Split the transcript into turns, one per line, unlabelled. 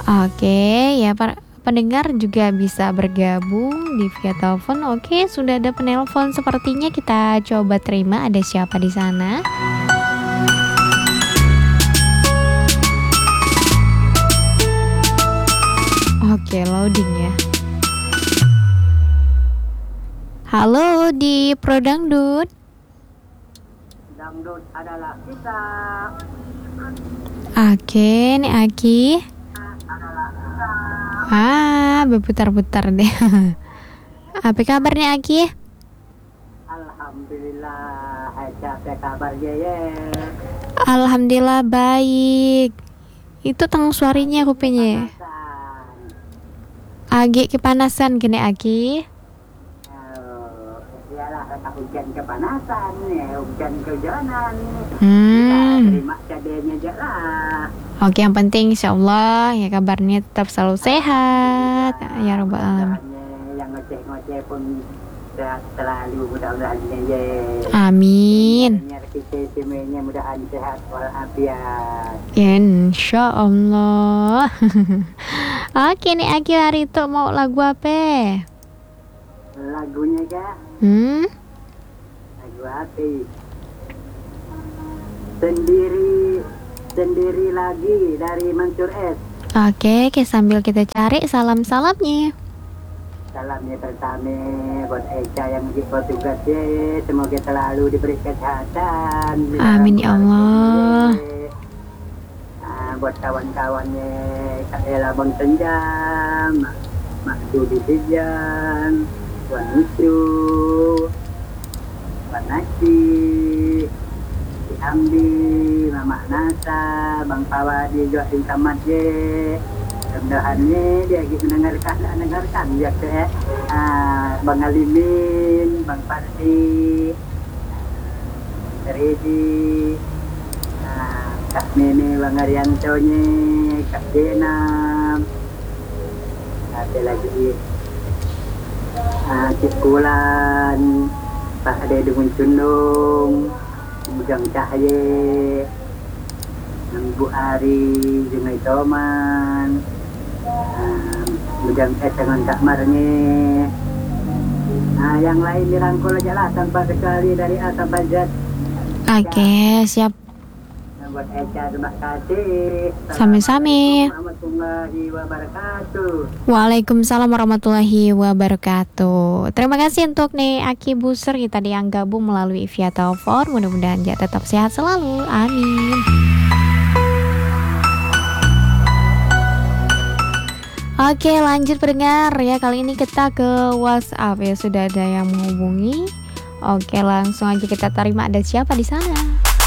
Oke, ya para pendengar juga bisa bergabung di via telepon. Oke, sudah ada penelpon sepertinya, kita coba terima ada siapa di sana. Oke, loading ya. Halo di Prodangdut.
Dangdut adalah kita.
Oke, nih Aki. Berputar-putar deh. Apa kabarnya Aki?
Alhamdulillah. Apa kabar ye?
Alhamdulillah baik. Itu tang suarinya kupingnya. Agak kepanasan gini Aki.
Iyalah hujan kepanasan, ya hujan kehujanan. Terima cadenya aja lah.
Oke, yang penting insyaallah ya kabarnya tetap selalu sehat ya rabbal alamin.
Yang ngoceh-ngoceh pun sehat selalu mudah-mudahan ya.
Amin.
Kita semuanya mudahan sehat walafiat.
Insyaallah. Oke nih Aki hari itu mau lagu apa?
Lagunya kak? Lagu apa? Sendiri lagi dari Mansur S.
Oke, sambil kita cari salam-salamnya.
Salamnya pertama buat Eca yang lagi bertugas ya, semoga selalu diberi kesehatan.
Amin ya Allah.
Buat kawan-kawannya Kak Ella Bang Senjam, Mak Sudi Tijan, Wan Lucu, Wan Nasi, Si Ambi, Mama Nasa, Bang Pawadi juga Intamat ye. Mudah-mudahannya dia mendengarkan ya ke Bang Alimin, Bang Parti, Redi, Kak Nene, Bang Arianto nya, Kak Jenam, ada lagi Cik Kulan, Pak Ade Dungun Cundung, Bujang Cahye, Bu Ari, Jungai Toman, Bujang dengan Kak Marne. Yang lain dirangkul aja lah tanpa sekali dari Atta Bajat.
Oke, siap.
Buat Eca, terima kasih.
Sami-sami.
Warahmatullahi wabarakatuh.
Waalaikumsalam warahmatullahi wabarakatuh. Terima kasih untuk nih Aki Buser kita yang gabung melalui via telepon. Mudah-mudahan dia tetap sehat selalu. Amin. Oke, lanjut pendengar ya. Kali ini kita ke WhatsApp ya, sudah ada yang menghubungi. Oke, langsung aja kita terima ada siapa di sana.